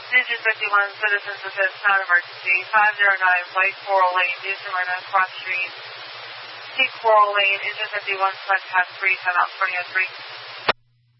Digit 51, Citizens Assist, Sound Emergency, 509, White Coral Lane, Houston, Marina, Cross Street, Peak Coral Lane, Engine 51, Select Path 3, Time out 2003.